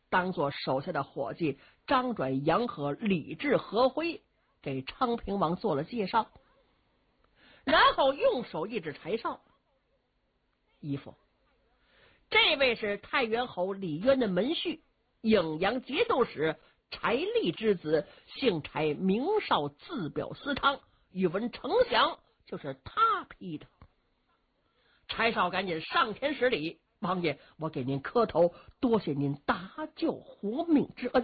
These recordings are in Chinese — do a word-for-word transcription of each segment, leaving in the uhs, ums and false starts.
当做手下的伙计张转、杨和、李治、何辉给昌平王做了介绍，然后用手一指柴少：“义父，这位是太原侯李渊的门婿，颍阳节度使柴立之子，姓柴，名少，字表思汤，宇文丞相就是他批的。”柴少赶紧上前施礼：“王爷，我给您磕头，多谢您搭救活命之恩。”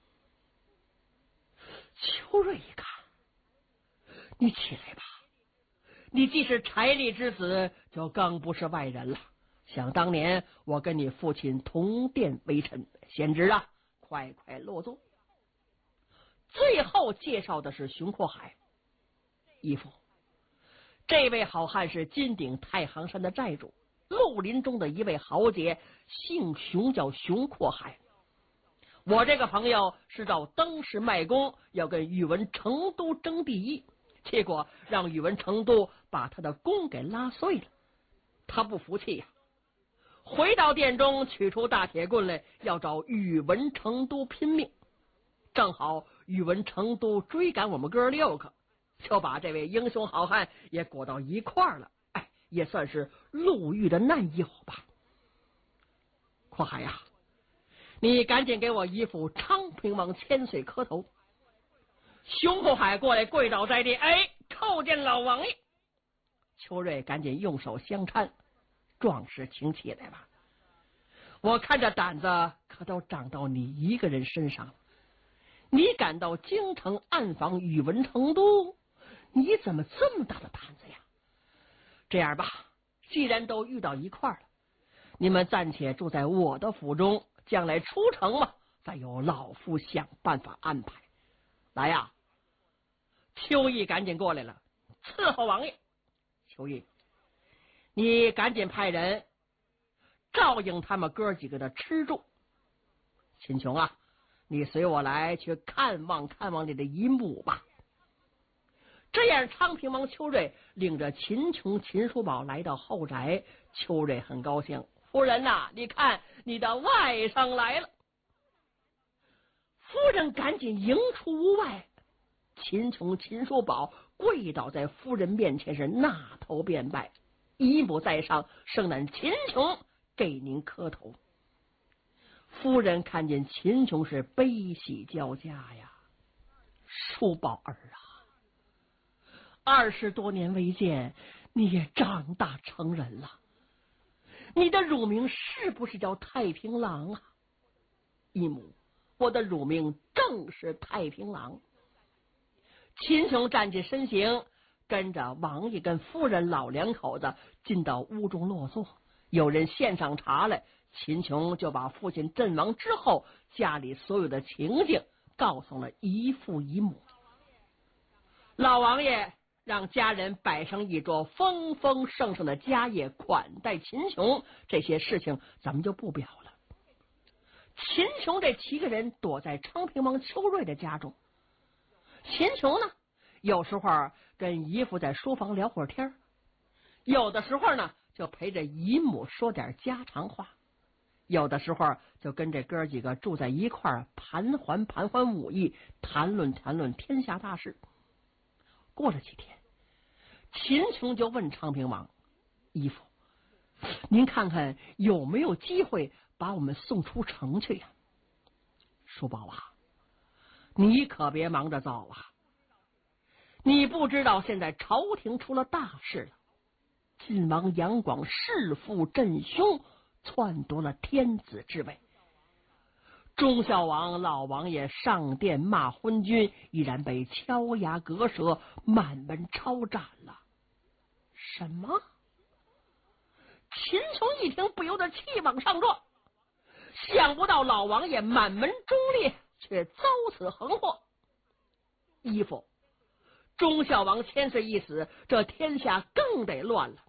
秋瑞一看：“你起来吧，你既是柴立之子，就更不是外人了。想当年我跟你父亲同殿为臣，贤侄啊，快快落座。”最后介绍的是熊阔海：“义父，这位好汉是金鼎太行山的寨主，绿林中的一位豪杰，姓熊，叫熊阔海。我这个朋友是照登仕卖功，要跟宇文成都争第一，结果让宇文成都把他的弓给拉碎了。他不服气呀、啊，回到殿中取出大铁棍来，要找宇文成都拼命。正好宇文成都追赶我们哥六个，就把这位英雄好汉也裹到一块儿了。哎，也算是路遇的难友吧。阔海呀、啊，你赶紧给我姨父昌平王千岁磕头。”熊阔海过来跪倒在地：“哎，叩见老王爷。”秋瑞赶紧用手相搀：“壮士请起来吧，我看这胆子可都长到你一个人身上了。你敢到京城暗访宇文成都，你怎么这么大的胆子呀？这样吧，既然都遇到一块儿了，你们暂且住在我的府中，将来出城嘛，再由老夫想办法安排。来呀！”秋意赶紧过来了：“伺候王爷。”秋意，你赶紧派人照应他们哥几个的吃住。秦琼啊，你随我来去看望看望你的姨母吧。这样，昌平王秋瑞领着秦琼、秦叔宝来到后宅。秋瑞很高兴：“夫人呐、啊，你看你的外甥来了。”夫人赶紧迎出屋外。秦琼、秦叔宝跪倒在夫人面前，是纳头便拜：“姨母在上，生男秦琼给您磕头。”夫人看见秦琼是悲喜交加呀：“叔宝儿啊，二十多年未见，你也长大成人了，你的乳名是不是叫太平郎啊？”“姨母，我的乳名正是太平郎。”秦琼站起身形，跟着王爷跟夫人老两口子进到屋中落座。有人献上茶来，秦琼就把父亲阵亡之后家里所有的情景告诉了姨父姨母。老王爷让家人摆上一桌丰丰盛盛的家宴款待秦琼，这些事情咱们就不表了。秦琼这七个人躲在昌平王秋瑞的家中。秦琼呢，有时候跟姨父在书房聊会儿天，有的时候呢就陪着姨母说点家常话，有的时候就跟这哥几个住在一块儿盘桓盘桓武艺，谈论谈论天下大事。过了几天，秦琼就问昌平王：“姨父，您看看有没有机会把我们送出城去呀？”“叔宝啊，你可别忙着走啊！你不知道现在朝廷出了大事了，晋王杨广弑父镇凶，篡夺了天子之位。忠孝王老王爷上殿骂昏君，依然被敲牙割舌，满门抄斩了。”“什么？”秦琼一听不由得气往上撞，想不到老王爷满门忠烈，却遭此横祸。姨父，忠孝王千岁一死，这天下更得乱了。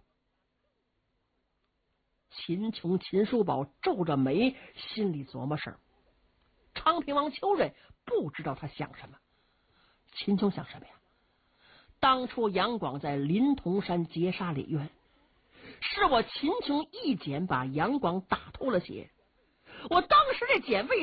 秦琼、秦叔宝皱着眉，心里琢磨事儿。昌平王秋瑞不知道他想什么。秦琼想什么呀？当初杨广在临潼山劫杀李渊，是我秦琼一剪把杨广打脱了血，我当时这剪未